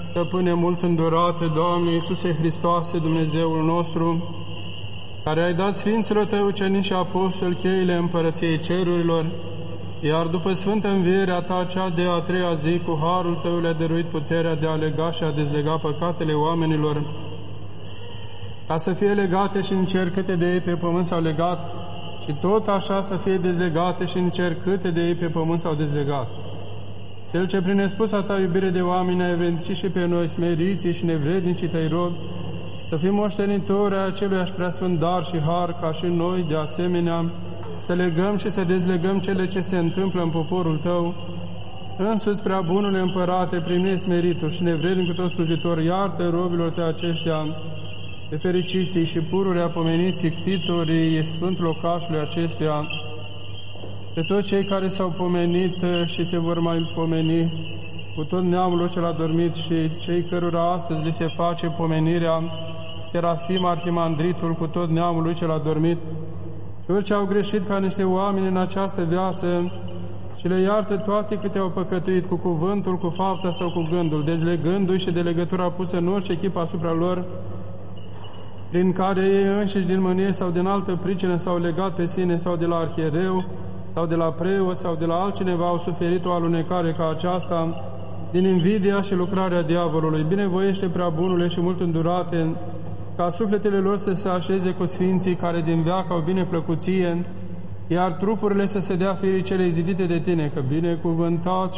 Stăpâne mult îndurate, Doamne Iisuse Hristoase, Dumnezeul nostru, care ai dat Sfinților Tăi ucenici și apostoli cheile Împărăției Cerurilor, iar după Sfântă Învierea Ta, cea de a treia zi, cu harul Tău le-a dăruit puterea de a lega și a dezlega păcatele oamenilor, ca să fie legate și în cer câte de ei pe pământ s-au legat, și tot așa să fie dezlegate și în cer câte de ei pe pământ s-au dezlegat. Cel ce prin nespusa Ta iubire de oameni ai vrednicit și pe noi, smeriții și nevrednicii Tăi robi, să fim moștenitori ai aceluiași preasfânt dar și har, ca și noi, de asemenea, să legăm și să dezlegăm cele ce se întâmplă în poporul Tău. Însuți, prea bunule Împărate, primi smeritul și nevrednic cu toți slujitori, iartă robilor Tăi aceștia, pe fericiții și pururea pomeniții ctitorii Sfântul locașului acestuia, pe toți cei care s-au pomenit și se vor mai pomeni, cu tot neamul cel adormit și cei cărora astăzi li se face pomenirea, Serafim Arhimandritul, cu tot neamul lui cel adormit, și orice au greșit ca niște oameni în această viață, și le iartă toate câte au păcătuit cu cuvântul, cu fapta sau cu gândul, dezlegându-i și de legătura pusă în orice chip asupra lor, prin care ei înșiși din mânie sau din altă pricină s-au legat pe sine sau de la arhiereu, sau de la preot, sau de la altcineva au suferit o alunecare ca aceasta, din invidia și lucrarea diavolului. Binevoiește, prea bunule și mult îndurate, ca sufletele lor să se așeze cu sfinții care din veac au bineplăcuție, iar trupurile să se dea firii cele zidite de Tine, că binecuvântat